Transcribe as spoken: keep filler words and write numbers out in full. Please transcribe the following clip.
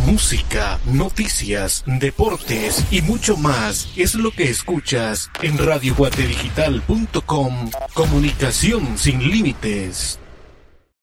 Música, noticias, deportes y mucho más es lo que escuchas en radio guate digital punto com. Comunicación sin límites.